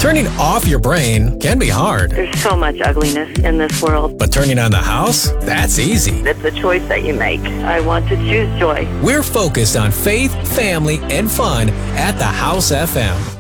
Turning off your brain can be hard, There's so much ugliness in this world. but turning on the house, that's easy. It's a choice that you make. I want to choose joy. We're focused on faith, family, and fun at the House FM.